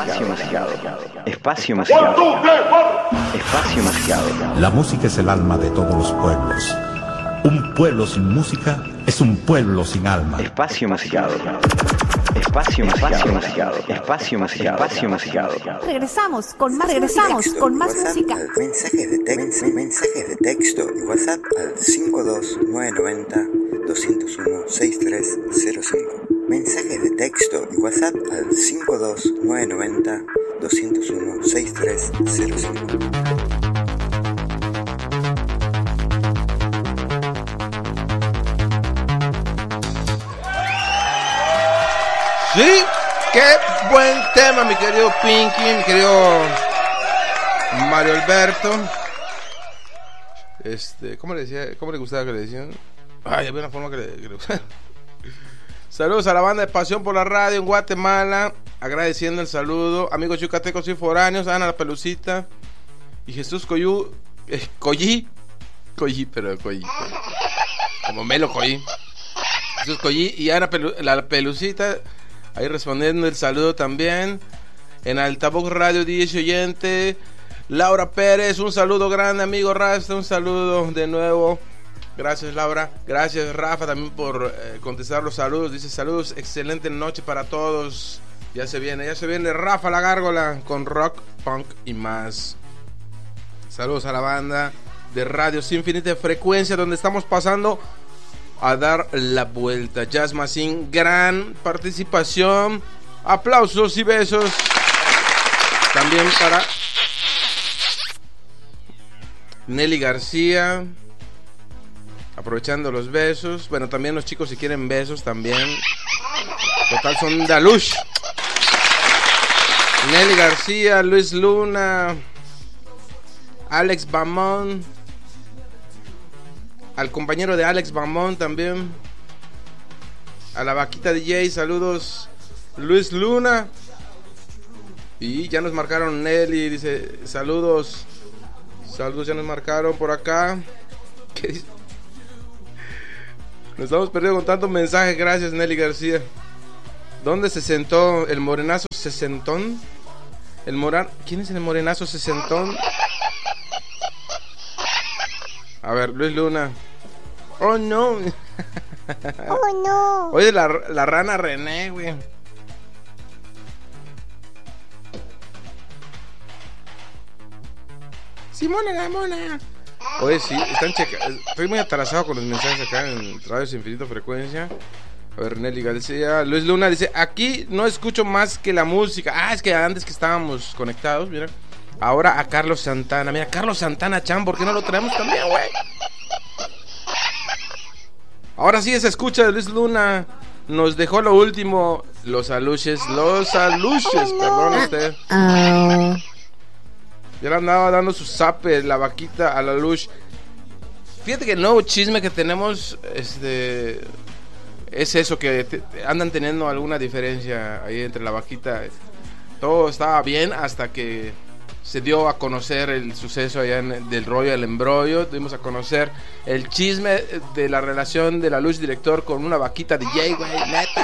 Espacio Masificado. Espacio Masificado. Espacio Masificado. La música es el alma de todos los pueblos. Un pueblo sin música es un pueblo sin alma. Espacio Masificado. Espacio Masificado. Espacio Masificado. Espacio Masificado. Regresamos con más música. Mensajes de texto y WhatsApp al 52990-201-6305. Mensajes de texto y WhatsApp al 52990-201-6305. Sí, qué buen tema, mi querido Pinky, mi querido Mario Alberto. ¿Cómo le decía? ¿Cómo le gustaba que le decían? Ay, había una forma que le gustaba. Saludos a la banda de Pasión por la Radio en Guatemala, agradeciendo el saludo, amigos yucatecos y foráneos, Ana la Pelucita y Jesús Collí, como Melo Collí, Jesús Collí y Ana la Pelucita, ahí respondiendo el saludo también, en Altavoz Radio 10 oyente, Laura Pérez, un saludo grande, amigo Rasta, un saludo de nuevo. Gracias Laura, gracias Rafa también por contestar los saludos. Dice saludos, excelente noche para todos. Ya se viene Rafa la Gárgola con rock, punk y más. Saludos a la banda de Radio Sin Infinita Frecuencia, donde estamos pasando a dar la vuelta. Jazz Machine, gran participación. Aplausos y besos. También para Nelly García. Aprovechando los besos. Bueno, también los chicos si quieren besos también. Total son Dalush. Nelly García, Luis Luna, Alex Bamón. Al compañero de Alex Bamón también. A la vaquita DJ, saludos Luis Luna. Y ya nos marcaron Nelly, dice saludos. Saludos, ya nos marcaron por acá. ¿Qué dice? Nos estamos perdiendo con tantos mensajes. Gracias Nelly García. ¿Dónde se sentó el morenazo sesentón? ¿Quién es el morenazo sesentón? A ver, Luis Luna. Oh no. Oh no. Oye, la rana René, güey. Simona la mona. Oye, sí, están checando. Estoy muy atrasado con los mensajes acá en Radio Sin Infinita Frecuencia. A ver, Nelly García. Luis Luna dice: aquí no escucho más que la música. Ah, es que antes que estábamos conectados, mira. Ahora a Carlos Santana. Mira, Carlos Santana Chan, ¿por qué no lo traemos también, güey? Ahora sí se escucha de Luis Luna. Nos dejó lo último. Los aluches, perdón usted. Ya le andaba dando su zape, la vaquita a la luz. Fíjate que el nuevo chisme que tenemos es eso, que andan teniendo alguna diferencia ahí entre la vaquita. Todo estaba bien hasta que se dio a conocer el suceso allá del rollo del embrollo. Dimos a conocer el chisme de la relación de la luz director con una vaquita DJ, güey, neta.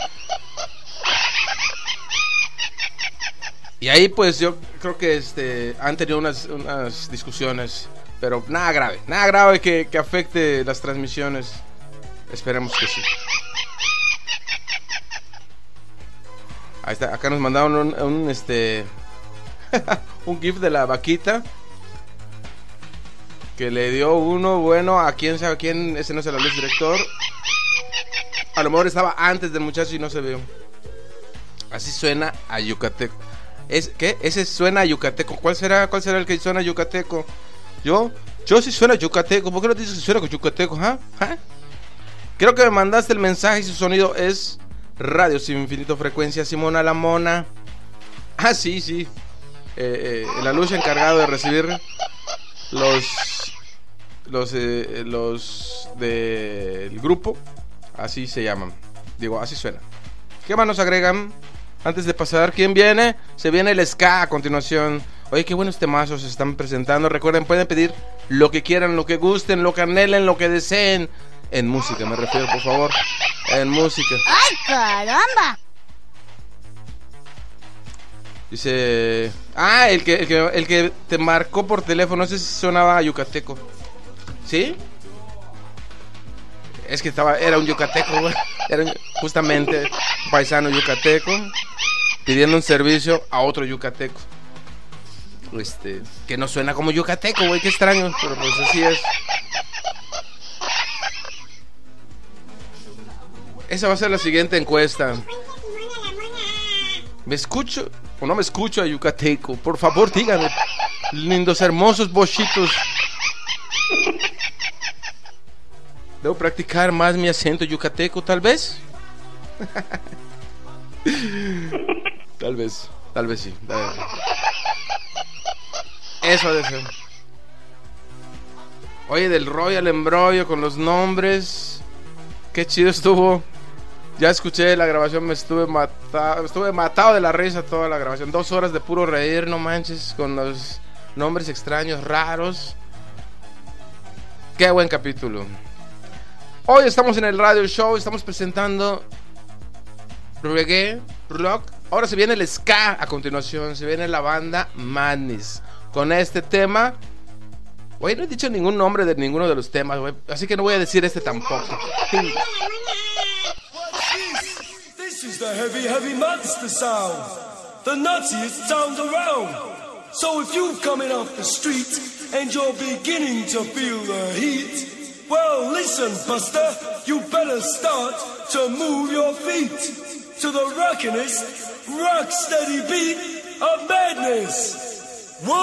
Y ahí pues yo creo que han tenido unas discusiones, pero nada grave que afecte las transmisiones. Esperemos que sí. Ahí está, acá nos mandaron un GIF de la vaquita que le dio uno bueno a quién sabe quién. Ese no es el luz director. A lo mejor estaba antes del muchacho y no se vio. Así suena a yucateco. ¿Qué? Ese suena a yucateco. ¿Cuál será el que suena a yucateco? Yo sí suena a yucateco. ¿Por qué no dices que suena a yucateco? ¿Ah? Creo que me mandaste el mensaje y su sonido es Radio Sin Infinito Frecuencia. Simona la Mona. Ah, sí. La luz encargado de recibir los del grupo. Así se llaman. Digo, así suena. ¿Qué más nos agregan? Antes de pasar, ¿quién viene? Se viene el ska a continuación. Oye, qué buenos temazos se están presentando. Recuerden, pueden pedir lo que quieran, lo que gusten, lo que anhelen, lo que deseen. En música, me refiero, por favor. En música. ¡Ay, caramba! Dice... Ah, el que te marcó por teléfono, no sé si sonaba yucateco. ¿Sí? Es que era un yucateco, güey. Era justamente un paisano yucateco pidiendo un servicio a otro yucateco. Que no suena como yucateco, güey, qué extraño, pero pues así es. Esa va a ser la siguiente encuesta. ¿Me escucho o no me escucho a yucateco? Por favor, díganme, lindos, hermosos bochitos. ¿Debo practicar más mi acento yucateco, tal vez? Tal vez sí. Eso debe ser. Oye, del Royal embrollo con los nombres. Qué chido estuvo. Ya escuché la grabación, estuve matado de la risa toda la grabación. 2 horas de puro reír, no manches, con los nombres extraños, raros. Qué buen capítulo. Hoy estamos en el radio show, estamos presentando reggae, rock. Ahora se viene el ska a continuación, se viene la banda Madness con este tema. Oye, no he dicho ningún nombre de ninguno de los temas, wey, así que no voy a decir este tampoco. This is the heavy monster sound, the nuttiest sound around. So if you're coming off the street and you're beginning to feel the heat, well, listen, Buster, you better start to move your feet to the rockin'est, rock steady beat of madness.